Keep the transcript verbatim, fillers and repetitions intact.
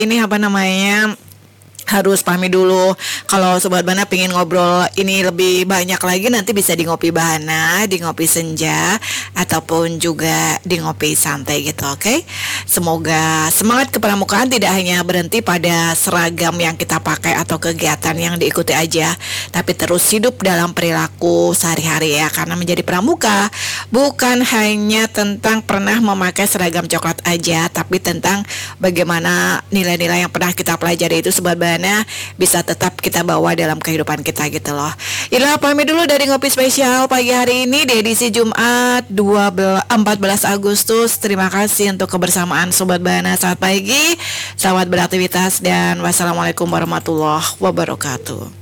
ini apa namanya harus pamit dulu. Kalau Sobat Bana pengen ngobrol ini lebih banyak lagi, nanti bisa di Ngopi Bahana, di Ngopi Senja, ataupun juga di Ngopi Santai gitu, oke? Okay? Semoga semangat kepramukaan tidak hanya berhenti pada seragam yang kita pakai atau kegiatan yang diikuti aja, tapi terus hidup dalam perilaku sehari-hari ya. Karena menjadi pramuka bukan hanya tentang pernah memakai seragam coklat aja, tapi tentang bagaimana nilai-nilai yang pernah kita pelajari itu Sobat Bana bisa tetap kita bawa dalam kehidupan kita gitu loh. Inilah pamit dulu dari Ngopi Spesial pagi hari ini di edisi Jumat empat belas Agustus. Terima kasih untuk kebersamaan Sobat Bana. Selamat pagi, selamat beraktivitas, dan wassalamualaikum warahmatullahi wabarakatuh.